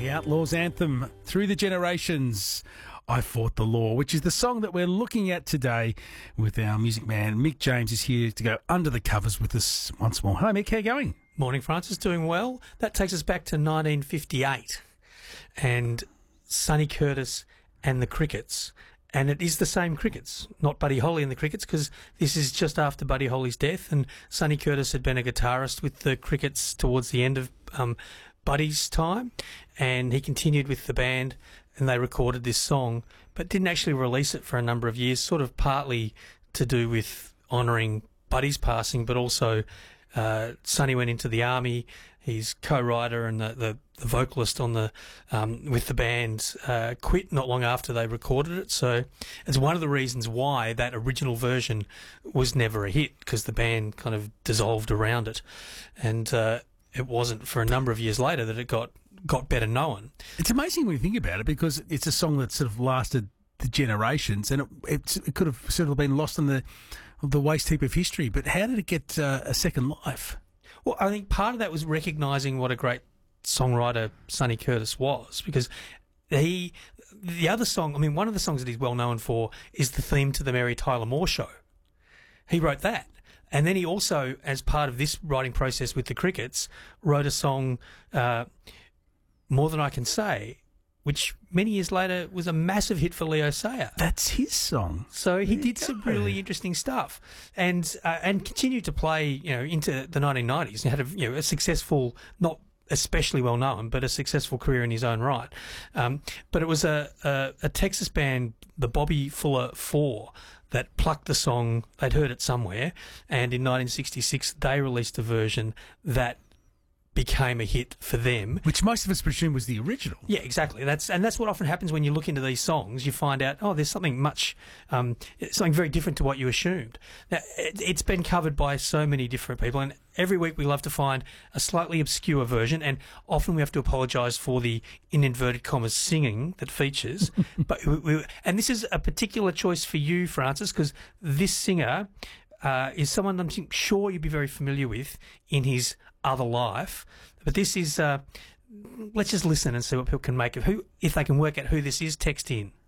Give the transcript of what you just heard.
The Outlaws anthem, Through the Generations, I Fought the Law, which is the song that we're looking at today with our music man. Mick James is here to go under the covers with us once more. Hi Mick, how are you going? Morning, Francis. Doing well. That takes us back to 1958 and Sonny Curtis and the Crickets. And it is the same Crickets, not Buddy Holly and the Crickets, because this is just after Buddy Holly's death, and Sonny Curtis had been a guitarist with the Crickets towards the end of Buddy's time, and he continued with the band, and they recorded this song, but didn't actually release it for a number of years, sort of partly to do with honouring Buddy's passing, but also Sonny went into the army. He's co-writer and the vocalist on the with the band quit not long after they recorded it. So it's one of the reasons why that original version was never a hit, because the band kind of dissolved around it, and it wasn't for a number of years later that it got better known. It's amazing when you think about it, because it's a song that sort of lasted the generations, and it could have sort of been lost in the waste heap of history. But how did it get a second life? Well, I think part of that was recognising what a great songwriter Sonny Curtis was, because the other song, I mean, one of the songs that he's well known for is the theme to the Mary Tyler Moore Show. He wrote that. And then he also, as part of this writing process with the Crickets, wrote a song, More Than I Can Say, which many years later was a massive hit for Leo Sayer. That's his song. So he did some really interesting stuff, and continued to play, into the 1990s. He had a successful, not especially well known, but a successful career in his own right. But it was a Texas band, the Bobby Fuller Four, that plucked the song. They'd heard it somewhere, and in 1966 they released a version that became a hit for them, which most of us presume was the original. Yeah, exactly. That's what often happens when you look into these songs. You find out, there's something something very different to what you assumed. Now, it's been covered by so many different people, and every week we love to find a slightly obscure version, and often we have to apologise for the, in inverted commas, singing that features. But and this is a particular choice for you, Francis, because this singer is someone I'm sure you'd be very familiar with in his other life. But this is, let's just listen and see what people can make of if they can work out who this is. Text in.